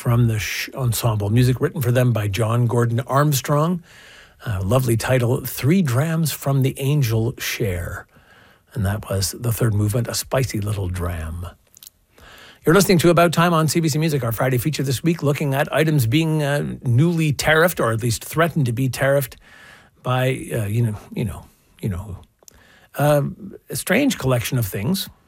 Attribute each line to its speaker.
Speaker 1: from the ensemble. Music written for them by John Gordon Armstrong. Lovely title, 3 Drams from the Angel Share. And that was the third movement, A Spicy Little Dram. You're listening to About Time on CBC Music, our Friday feature this week, looking at items being newly tariffed, or at least threatened to be tariffed by, you know who. A strange collection of things.